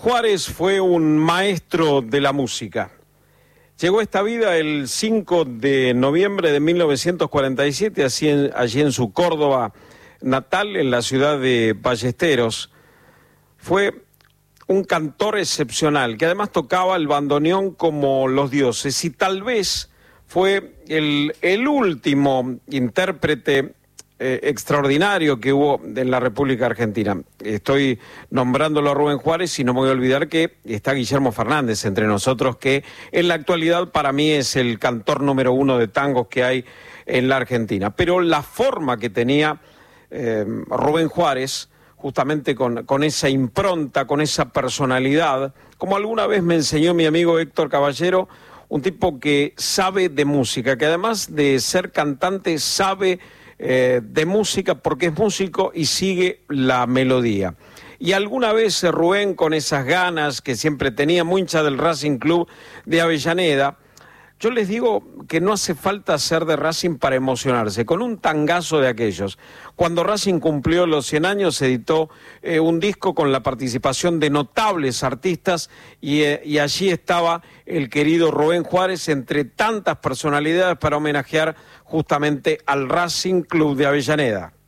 Juárez fue un maestro de la música. Llegó a esta vida el 5 de noviembre de 1947, allí en su Córdoba natal, en la ciudad de Ballesteros. Fue un cantor excepcional, que además tocaba el bandoneón como los dioses, y tal vez fue el último intérprete extraordinario que hubo en la República Argentina. Estoy nombrándolo a Rubén Juárez y no me voy a olvidar que está Guillermo Fernández entre nosotros, que en la actualidad para mí es el cantor número uno de tangos que hay en la Argentina. Pero la forma que tenía Rubén Juárez, justamente con esa impronta, con esa personalidad, como alguna vez me enseñó mi amigo Héctor Caballero, un tipo que sabe de música, que además de ser cantante sabe de música porque es músico y sigue la melodía. Y alguna vez Rubén, con esas ganas que siempre tenía, muy hincha del Racing Club de Avellaneda, yo les digo que no hace falta ser de Racing para emocionarse, con un tangazo de aquellos. Cuando Racing cumplió los 100 años, se editó un disco con la participación de notables artistas y allí estaba el querido Rubén Juárez entre tantas personalidades para homenajear justamente al Racing Club de Avellaneda.